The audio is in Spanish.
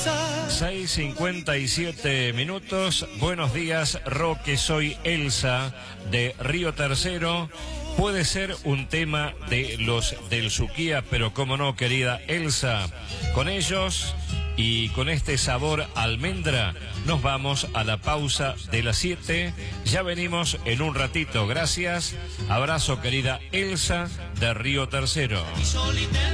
6:57 minutos. Buenos días, Roque. Soy Elsa de Río Tercero. Puede ser un tema de los del Suquía, pero cómo no, querida Elsa. Con ellos y con este sabor almendra nos vamos a la pausa de las 7. Ya venimos en un ratito. Gracias. Abrazo, querida Elsa de Río Tercero.